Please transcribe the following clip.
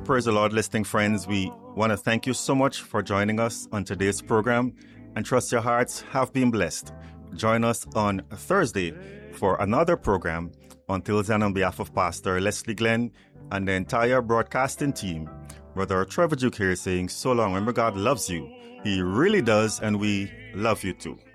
Praise the Lord, listening friends. We want to thank you so much for joining us on today's program and trust your hearts have been blessed. Join us on Thursday for another program. Until then, on behalf of Pastor Leslie Glenn and the entire broadcasting team, Brother Trevor Duke here saying so long. Remember, God loves you. He really does, and we love you too.